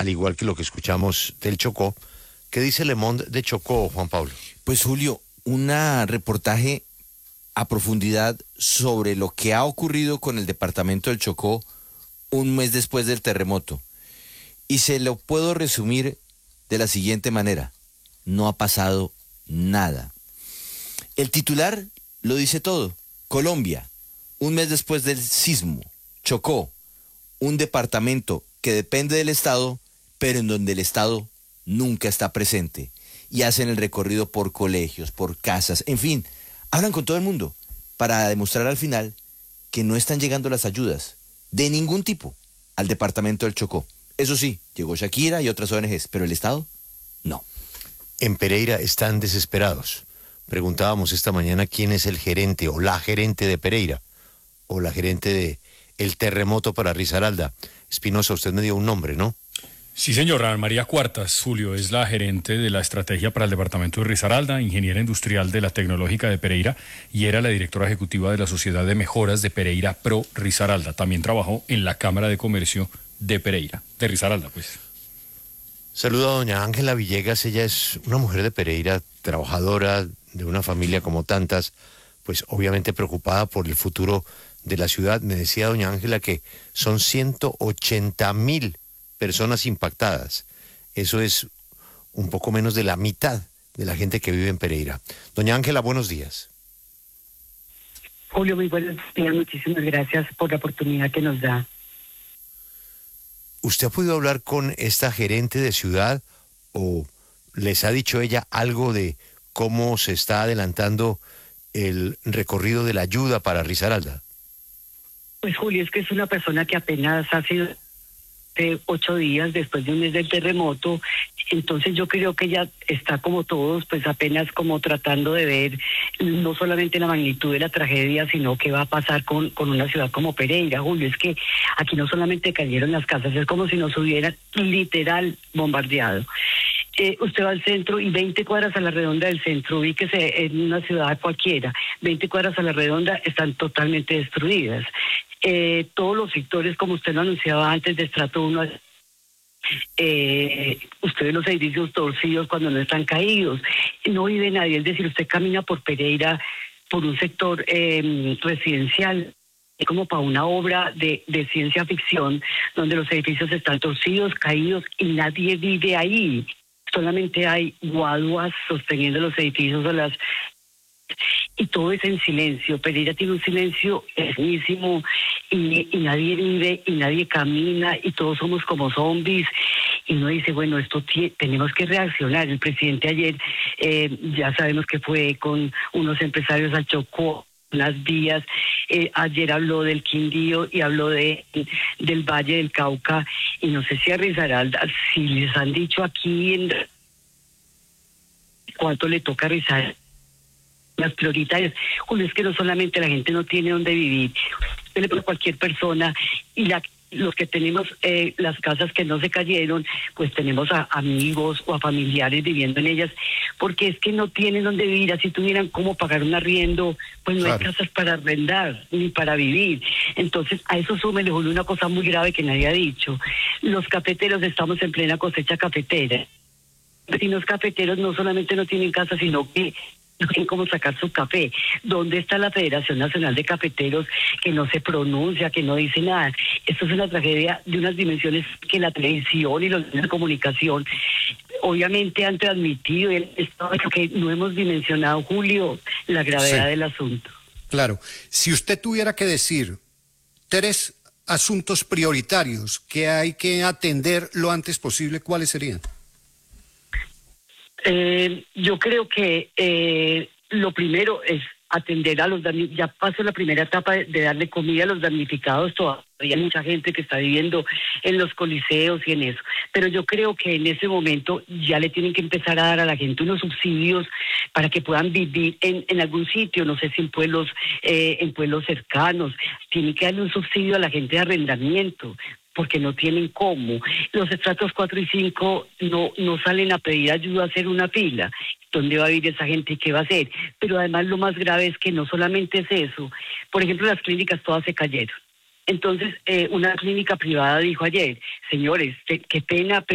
al igual que lo que escuchamos del Chocó. ¿Qué dice Le Monde de Chocó, Juan Pablo? Pues Julio, un reportaje a profundidad sobre lo que ha ocurrido con el departamento del Chocó un mes después del terremoto. Y se lo puedo resumir de la siguiente manera: no ha pasado nada. El titular lo dice todo. Colombia, un mes después del sismo. Chocó, un departamento que depende del Estado, pero en donde el Estado nunca está presente. Y hacen el recorrido por colegios, por casas, en fin, hablan con todo el mundo para demostrar al final que no están llegando las ayudas de ningún tipo al departamento del Chocó. Eso sí, llegó Shakira y otras ONGs, pero el Estado, no. En Pereira están desesperados. Preguntábamos esta mañana quién es el gerente o la gerente de Pereira o la gerente de el terremoto para Risaralda. Espinosa, usted me dio un nombre, ¿no? Sí, señora, Ana María Cuartas, Julio, es la gerente de la estrategia para el departamento de Risaralda, ingeniera industrial de la Tecnológica de Pereira y era la directora ejecutiva de la Sociedad de Mejoras de Pereira Pro Risaralda. También trabajó en la Cámara de Comercio de Pereira, de Risaralda, pues. Saludo a doña Ángela Villegas. Ella es una mujer de Pereira, trabajadora de una familia como tantas, pues obviamente preocupada por el futuro de la ciudad. Me decía doña Ángela que son 180.000 personas impactadas. Eso es un poco menos de la mitad de la gente que vive en Pereira. Doña Ángela, buenos días. Julio, muy buenos días. Muchísimas gracias por la oportunidad que nos da. ¿Usted ha podido hablar con esta gerente de ciudad o les ha dicho ella algo de cómo se está adelantando el recorrido de la ayuda para Risaralda? Pues Julio, es que es una persona que apenas ha sido 8 días después de un mes del terremoto, entonces yo creo que ella está como todos, pues apenas como tratando de ver no solamente la magnitud de la tragedia, sino qué va a pasar con una ciudad como Pereira. Julio, es que aquí no solamente cayeron las casas, es como si nos hubieran literal bombardeado. Usted va al centro y 20 cuadras a la redonda del centro, ubíquese en una ciudad cualquiera, 20 cuadras a la redonda están totalmente destruidas. Todos los sectores, como usted lo anunciaba antes, de estrato 1, usted ve los edificios torcidos cuando no están caídos, no vive nadie, es decir, usted camina por Pereira, por un sector residencial, como para una obra de ciencia ficción, donde los edificios están torcidos, caídos y nadie vive ahí. Solamente hay guaduas sosteniendo los edificios y todo es en silencio. Pereira tiene un silencio enormísimo y nadie vive y nadie camina y todos somos como zombies. Y uno dice, bueno, esto tenemos que reaccionar. El presidente ayer, ya sabemos que fue con unos empresarios al Chocó, unas vías, ayer habló del Quindío y habló del Valle del Cauca, y no sé si a Risaralda, si les han dicho aquí cuánto le toca a Risaralda, las prioritarias. Julio, es que no solamente la gente no tiene dónde vivir, por cualquier persona, y los que tenemos las casas que no se cayeron, pues tenemos a amigos o a familiares viviendo en ellas, porque es que no tienen dónde vivir. Así tuvieran cómo pagar un arriendo, pues no claro, hay casas para arrendar ni para vivir. Entonces a eso súmele, Julio, una cosa muy grave que nadie ha dicho: los cafeteros estamos en plena cosecha cafetera. Y los cafeteros no solamente no tienen casa, sino que no tienen cómo sacar su café. ¿Dónde está la Federación Nacional de Cafeteros, que no se pronuncia, que no dice nada? Esto es una tragedia de unas dimensiones que la televisión y los medios de comunicación obviamente han transmitido, que no hemos dimensionado, Julio, la gravedad del asunto. Claro. Si usted tuviera que decir 3 asuntos prioritarios que hay que atender lo antes posible, ¿cuáles serían? Yo creo que lo primero es atender a los damnificados. Ya pasó la primera etapa de darle comida a los damnificados. Todavía hay mucha gente que está viviendo en los coliseos y en eso. Pero yo creo que en ese momento ya le tienen que empezar a dar a la gente unos subsidios para que puedan vivir en algún sitio, no sé si en pueblos cercanos. Tienen que darle un subsidio a la gente de arrendamiento, porque no tienen cómo. Los estratos 4 y 5 no salen a pedir ayuda a hacer una fila. ¿Dónde va a vivir esa gente y qué va a hacer? Pero además lo más grave es que no solamente es eso. Por ejemplo, las clínicas todas se cayeron. Entonces, una clínica privada dijo ayer, señores, qué pena,